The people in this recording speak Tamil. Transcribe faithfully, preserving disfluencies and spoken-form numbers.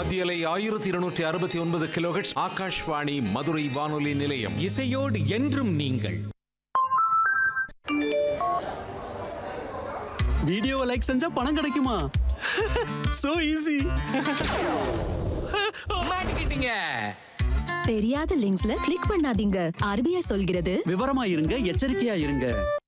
மத்தியலை ஆயிரத்தி இருநூற்றி அறுபத்தி ஒன்பது கிலோஹெர்ட்ஸ் ஆகாஷ்வாணி மதுரை வானொலி நிலையம். இசையோடு என்றும் நீங்கள். வீடியோவை லைக் செஞ்சா பணம் கிடைக்குமா? So easy. மாட்டிக்கிட்டீங்க. தெரியாத லிங்க்ஸ்ல கிளிக் பண்ணாதீங்க. ஆர்பிஐ சொல்கிறது, விவரமா இருங்க, எச்சரிக்கையா இருங்க.